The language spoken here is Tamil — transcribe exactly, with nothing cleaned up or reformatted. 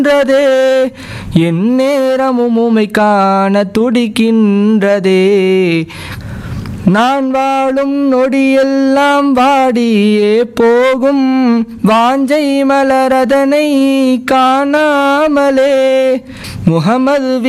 துடிக்கின்றதே என் நேரமும் உமை காண துடிக்கின்றதே நான் வாழும் நொடியெல்லாம் வாடியே போகும் வாஞ்சை மலரதனை காணாமலே முகமது